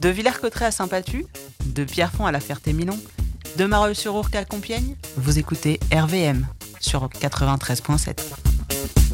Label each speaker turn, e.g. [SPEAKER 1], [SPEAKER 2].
[SPEAKER 1] De Villers-Cotterêts à Saint-Pathu, de Pierrefonds à la Ferté-Milon, de Marolles-sur-Ourcq à Compiègne, vous écoutez RVM sur 93.7.